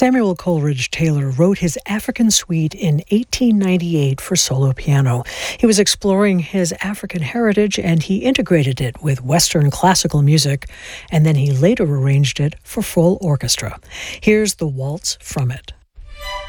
Samuel Coleridge Taylor wrote his African Suite in 1898 for solo piano. He was exploring his African heritage and he integrated it with Western classical music, and then he later arranged it for full orchestra. Here's the waltz from it.